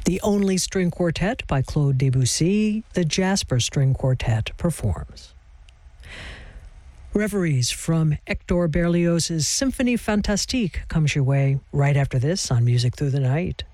The Only String Quartet by Claude Debussy, the Jasper String Quartet performs. Reveries from Hector Berlioz's Symphonie Fantastique comes your way right after this on Music Through the Night.